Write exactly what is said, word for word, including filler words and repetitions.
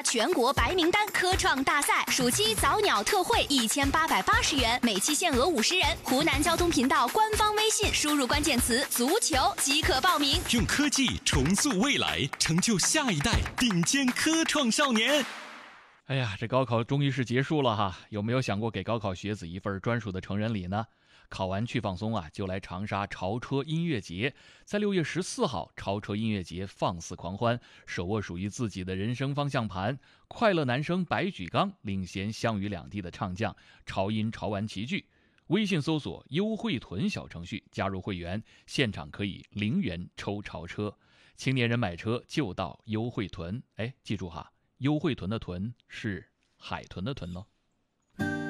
全国白名单科创大赛，暑期早鸟特惠一千八百八十元，每期限额五十人。湖南交通频道官方微信输入关键词“足球”即可报名。 用科技重塑未来，成就下一代顶尖科创少年。 哎呀，这高考终于是结束了哈，有没有想过给高考学子一份专属的成人礼呢？考完去放松啊，就来长沙潮车音乐节。在六月十四号，潮车音乐节放肆狂欢，手握属于自己的人生方向盘。快乐男声白举纲领衔湘渝两地的唱将，潮音潮玩齐聚。微信搜索优惠囤小程序，加入会员，现场可以零元抽潮车。青年人买车就到优惠囤，哎，记住哈，优惠囤的囤是海豚的豚哦。